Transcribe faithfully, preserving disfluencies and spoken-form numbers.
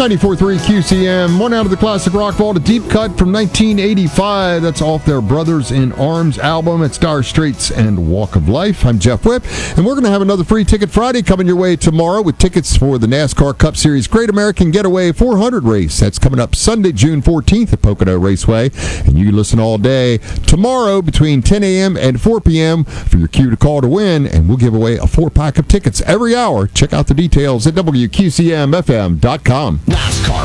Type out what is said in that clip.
ninety-four point three Q C M. One out of the classic rock vault, a deep cut from nineteen eighty-five. That's off their Brothers in Arms album. It's Dire Straits and Walk of Life. I'm Jeff Whipp, and we're going to have another Free Ticket Friday coming your way tomorrow with tickets for the NASCAR Cup Series Great American Getaway four hundred race. That's coming up Sunday, June fourteenth at Pocono Raceway. And you listen all day tomorrow between ten a.m. and four p.m. for your cue to call to win, and we'll give away a four-pack of tickets every hour. Check out the details at W Q C M F M dot com. NASCAR